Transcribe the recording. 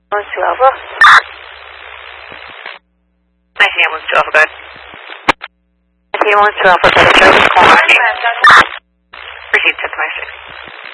Ambulance to Alpha. 19 Ambulance to Alpha, go ahead. 19 Ambulance to Alpha, service call. Proceed to 26.